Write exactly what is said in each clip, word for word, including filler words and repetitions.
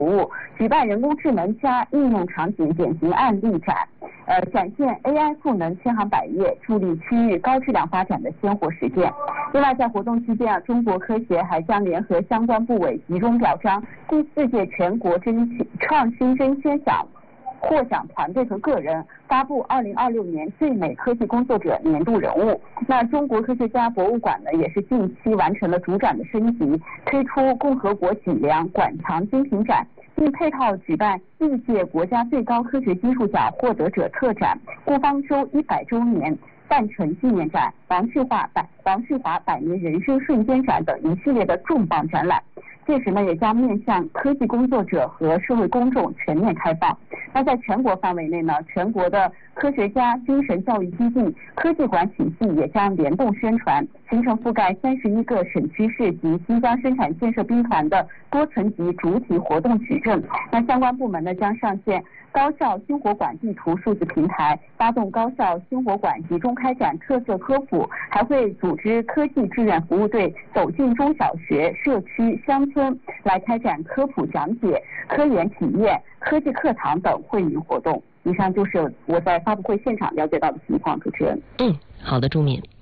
服务，举办人工智能加应用场景典型案例展，呃，展现 A I 赋能千行百业、助力区域高质量发展的鲜活实践。另外，在活动期间啊，中国科协还将联合相关部委集中表彰第四届全国争创新争先奖获奖团队和个人，发布二零二六年最美科技工作者年度人物。那中国科学家博物馆呢，也是近期完成了主展的升级，推出共和国脊梁馆藏精品展，并配套举办历届国家最高科学技术奖获得者特展、顾方舟一百周年诞辰纪念展、王旭华百王旭华百年人生瞬间展等一系列的重磅展览。届时呢，也将面向科技工作者和社会公众全面开放。那在全国范围内呢，全国的科学家精神教育基地、科技馆体系也将联动宣传，形成覆盖三十一个省区市及新疆生产建设兵团的多层级主体活动矩阵。那相关部门呢，将上线高校星火馆地图数字平台，发动高校星火馆集中开展特色科普，还会组织科技志愿服务队走进中小学、社区、乡村，来开展科普讲解、科研体验、科技课堂等惠民活动。以上就是我在发布会现场了解到的情况，主持人。 嗯，好的，朱敏。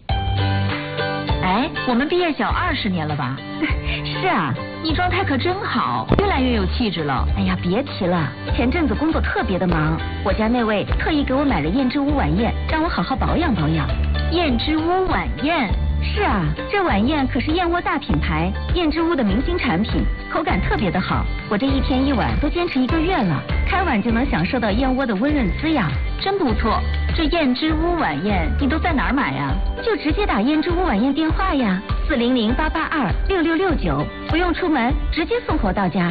哎，我们毕业小二十年了吧？是啊，你状态可真好，越来越有气质了。哎呀，别提了，前阵子工作特别的忙，我家那位特意给我买了燕之屋晚宴，让我好好保养保养。燕之屋晚宴？是啊，这晚宴可是燕窝大品牌燕之屋的明星产品，口感特别的好。我这一天一碗都坚持一个月了，开碗就能享受到燕窝的温润滋养，真不错。这燕之屋晚宴你都在哪儿买呀？就直接打燕之屋晚宴电话呀，四零零八八二六六六九，不用出门，直接送货到家。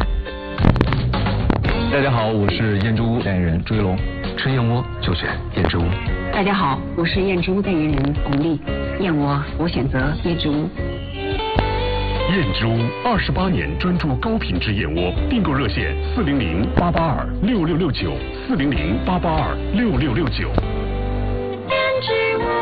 大家好，我是燕之屋代言人朱一龙，吃燕窝就选燕之屋。 大家好，我是燕之屋代言人巩俐，燕窝我选择燕之屋。 燕之屋二十八年专注高品质燕窝，订购热线四零零八八二六六六九，四零零八八二六六六九。燕之屋。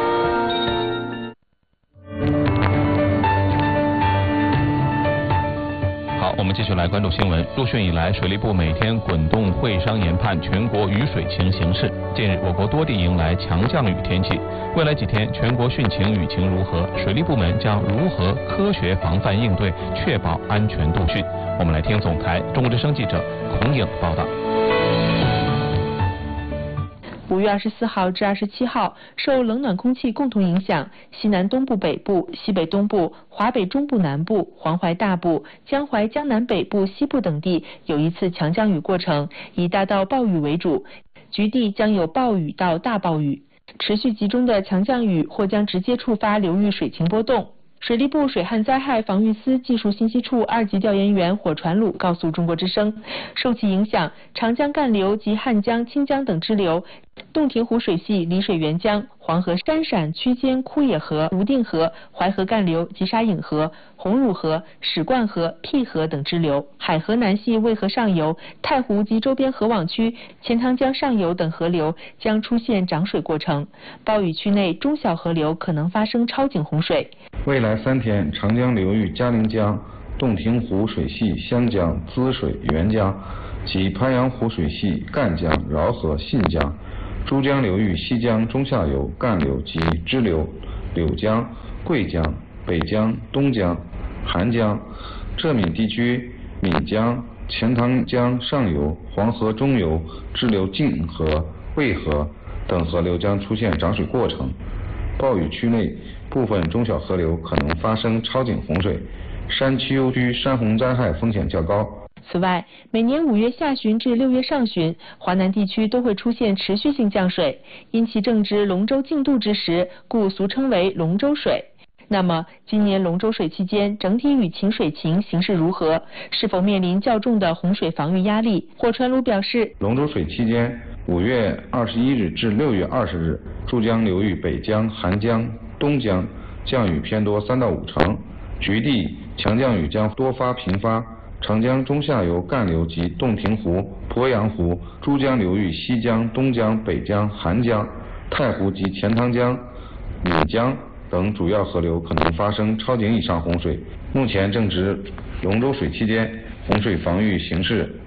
好，我们继续来关注新闻。入汛以来，水利部每天滚动会商研判全国雨水情形势。近日，我国多地迎来强降雨天气。未来几天，全国汛情雨情如何？水利部门将如何科学防范应对，确保安全度汛？我们来听总台中国之声记者孔颖报道。 五月二十四号至二十七号，受冷暖空气共同影响，西南东部北部、西北东部、华北中部南部、黄淮大部、江淮江南北部西部等地有一次强降雨过程，以大到暴雨为主，局地将有暴雨到大暴雨。持续集中的强降雨或将直接触发流域水情波动。水利部水旱灾害防御司技术信息处二级调研员火传鲁告诉中国之声，受其影响，长江干流及汉江、清江等支流、洞庭湖水系离水源江、黄河山陕区间枯野河、无定河、淮河干流及沙引河、红乳河、史灌河、辟河等支流，海河南系渭河上游、太湖及周边河网区、钱塘江上游等河流将出现涨水过程，暴雨区内中小河流可能发生超警洪水。 未来三天，长江流域嘉陵江、洞庭湖水系湘江、滋水沅江及鄱阳湖水系赣江、饶河信江、珠江流域西江中下游干流及支流柳江、桂江、北江、东江、韩江、浙闽地区闽江、钱塘江上游、黄河中游支流泾河、渭河等河流将出现涨水过程，暴雨区内部分中小河流可能发生超警洪水，山区幽区山洪灾害风险较高。 此外，每年五月下旬至六月上旬，华南地区都会出现持续性降水，因其正值龙舟竞渡之时，故俗称为龙舟水。那么，今年龙舟水期间整体雨情水情形势如何？是否面临较重的洪水防御压力？火传鲁表示， 龙舟水期间，五月二十一日至六月二十日，珠江流域北江、韩江、东江降雨偏多三到五成，局地强降雨将多发频发。长江中下游干流及洞庭湖、鄱阳湖、珠江流域西江、东江、北江、韩江、太湖及钱塘江、闽江等主要河流可能发生超警以上洪水。目前正值龙舟水期间， 洪水防御形势